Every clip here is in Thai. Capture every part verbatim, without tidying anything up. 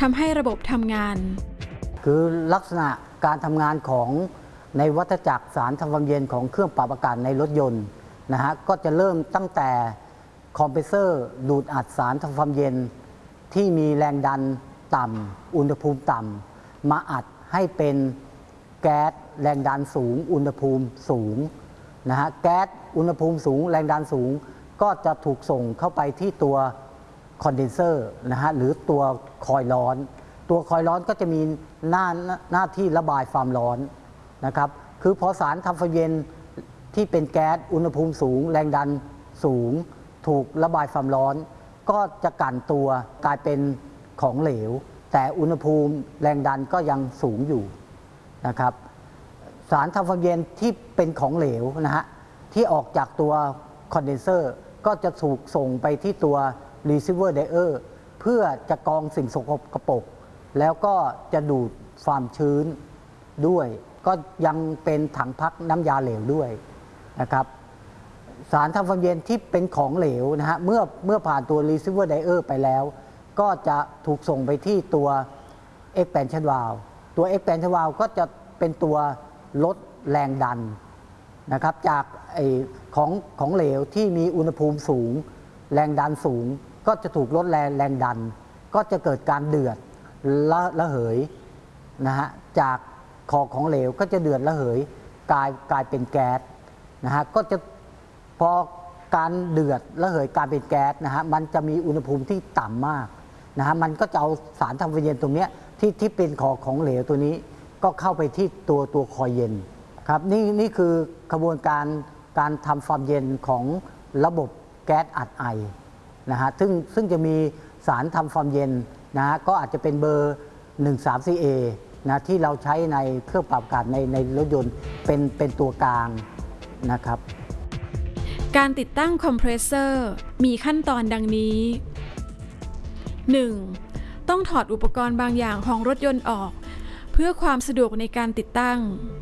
ทำให้ระบบทำงานคือลักษณะการทำงานของในวัฏจักรสารทำความเย็นของเครื่องปรับอากาศในรถยนต์นะฮะก็จะเริ่มตั้งแต่คอมเพรสเซอร์ดูดอัดสารทำความเย็นที่มีแรงดันต่ำอุณหภูมิต่ำมาอัดให้เป็นแก๊สแรงดันสูงอุณหภูมิสูงนะฮะแก๊สอุณหภูมิสูงแรงดันสูงก็จะถูกส่งเข้าไปที่ตัวคอนเดนเซอร์นะฮะหรือตัวคอยล์ร้อนตัวคอยล์ร้อนก็จะมีหน้าหน้าที่ระบายความร้อนนะครับคือพอสารทำความเย็นที่เป็นแก๊สอุณหภูมิสูงแรงดันสูงถูกระบายความร้อนก็จะกั่นตัวกลายเป็นของเหลวแต่อุณหภูมิแรงดันก็ยังสูงอยู่นะครับสารทำความเย็นที่เป็นของเหลวนะฮะที่ออกจากตัวคอนเดนเซอร์ก็จะถูกส่งไปที่ตัว receiver dryer เพื่อจะกรองสิ่งสกปรกแล้วก็จะดูดความชื้นด้วยก็ยังเป็นถังพักน้ำยาเหลวด้วยนะครับสารทำความเย็นที่เป็นของเหลวนะฮะเมื่อเมื่อผ่านตัว receiver dryer ไปแล้วก็จะถูกส่งไปที่ตัว expansion valve ตัว expansion valve ก็จะเป็นตัวลดแรงดันนะครับจากไอของของเหลวที่มีอุณหภูมิสูงแรงดันสูงก็จะถูกลดแรงแรงดันก็จะเกิดการเดือดละระเหยนะฮะจากขอบของเหลวก็จะเดือดระเหยกลายกลายเป็นแก๊สนะฮะก็จะพอการเดือดระเหยกลายเป็นแก๊สนะฮะมันจะมีอุณหภูมิที่ต่ำมากนะฮะมันก็จะเอาสารทำความเย็นตรงนี้ที่ที่เป็นขอบของเหลวตัวนี้ก็เข้าไปที่ตัวตัวคอยเย็นครับนี่นี่คือกระบวนการการทำความเย็นของระบบแก๊สอัดไอนะฮะซึ่งซึ่งจะมีสารทำความเย็นนะฮะก็อาจจะเป็นเบอร์ หนึ่ง สาม สี่ เอ นะที่เราใช้ในเครื่องปรับอากาศในในรถยนต์เป็นเป็นตัวกลางนะครับการติดตั้งคอมเพรสเซอร์มีขั้นตอนดังนี้ หนึ่ง. ต้องถอดอุปกรณ์บางอย่างของรถยนต์ออกเพื่อความสะดวกในการติดตั้ง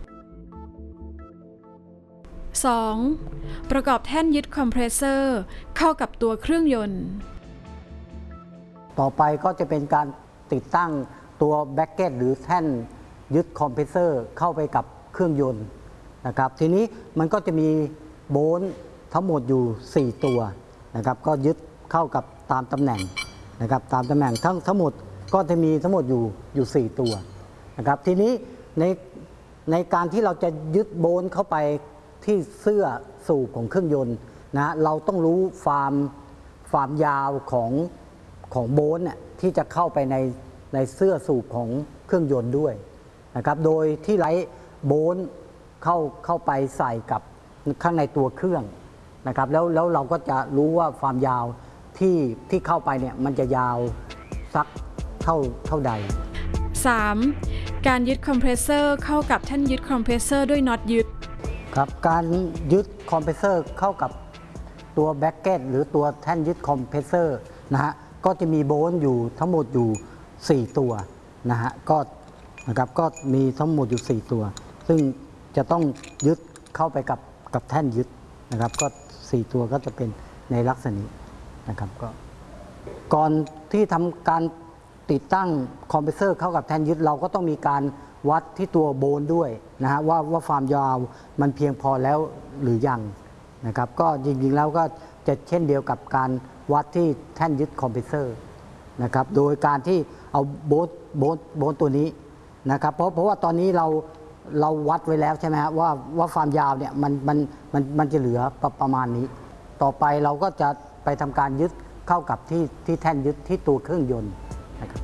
สอง. ประกอบแท่นยึดคอมเพรสเซอร์เข้ากับตัวเครื่องยนต์ต่อไปก็จะเป็นการติดตั้งตัวแบ็กเก็ตหรือแท่นยึดคอมเพรสเซอร์เข้าไปกับเครื่องยนต์นะครับทีนี้มันก็จะมีโบลต์ทั้งหมดอยู่สี่ตัวนะครับก็ยึดเข้ากับตามตำแหน่งนะครับตามตำแหน่งทั้งทั้งหมดก็จะมีทั้งหมดอยู่อยู่สี่ตัวนะครับทีนี้ในในการที่เราจะยึดโบลต์เข้าไปที่เสื้อสูบของเครื่องยนต์นะเราต้องรู้ความความยาวของของโบลต์เนี่ยที่จะเข้าไปในในเสื้อสูบของเครื่องยนต์ด้วยนะครับโดยที่ไร้โบลต์เข้าเข้าไปใส่กับข้างในตัวเครื่องนะครับแล้วแล้วเราก็จะรู้ว่าความยาวที่ที่เข้าไปเนี่ยมันจะยาวสักเท่าเท่าใดสาม. การยึดคอมเพรสเซอร์เข้ากับแท่นยึดคอมเพรสเซอร์ด้วยน็อตยึดครับการยึดคอมเพรสเซอร์เข้ากับตัวแบ็กเก็ตหรือตัวแท่นยึดคอมเพรสเซอร์นะฮะก็จะมีโบลต์อยู่ทั้งหมดอยู่สี่ตัวนะฮะก็นะครับก็มีทั้งหมดอยู่สี่ตัวซึ่งจะต้องยึดเข้าไปกับกับแท่นยึดนะครับก็สี่ตัวก็จะเป็นในลักษณะนี้นะครับก็ก่อนที่ทำการติดตั้งคอมเพรสเซอร์เข้ากับแท่นยึดเราก็ต้องมีการวัดที่ตัวโบลต์ด้วยนะฮะว่าว่าความยาวมันเพียงพอแล้วหรือยังนะครับก็จริงๆแล้วก็จะเช่นเดียวกับการวัดที่แท่นยึดคอมเพรสเซอร์นะครับโดยการที่เอาโบลต์โบลต์โบลต์ตัวนี้นะครับเพราะเพราะว่าตอนนี้เราเราวัดไว้แล้วใช่ไหมฮะว่าว่าความยาวเนี่ยมันมันมันมันจะเหลือประประมาณนี้ต่อไปเราก็จะไปทำการยึดเข้ากับที่ที่แท่นยึดที่ตัวเครื่องยนต์นะครับ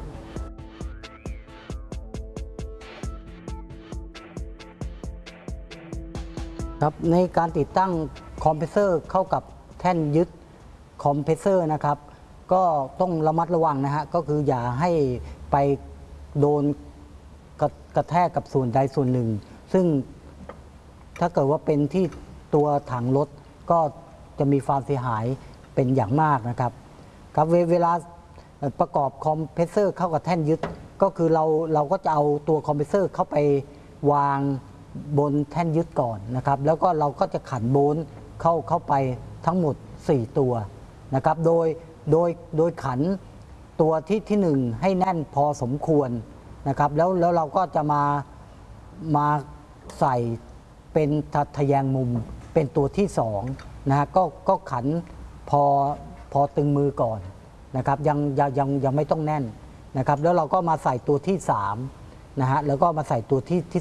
ครับในการติดตั้งคอมเพรสเซอร์เข้ากับแท่นยึดคอมเพรสเซอร์นะครับก็ต้องระมัดระวังนะฮะก็คืออย่าให้ไปโดนกระกระแทกกับส่วนใดส่วนหนึ่งซึ่งถ้าเกิดว่าเป็นที่ตัวถังรถก็จะมีความเสียหายเป็นอย่างมากนะครับครับเวลาประกอบคอมเพรสเซอร์เข้ากับแท่นยึดก็คือเราเราก็จะเอาตัวคอมเพรสเซอร์เข้าไปวางบนแท่นยึดก่อนนะครับแล้วก็เราก็จะขันโบลต์เข้าเข้าไปทั้งหมดสี่ตัวนะครับโดยโดยโดยขันตัวที่ที่หนึ่งให้แน่นพอสมควรนะครับแล้วแล้วเราก็จะมามาใส่เป็นทะแยงมุมเป็นตัวที่สองนะฮะก็ก็ขันพอพอตึงมือก่อนนะครับยังยังยังยังไม่ต้องแน่นนะครับแล้วเราก็มาใส่ตัวที่สามนะฮะแล้วก็มาใส่ตัวที่ที่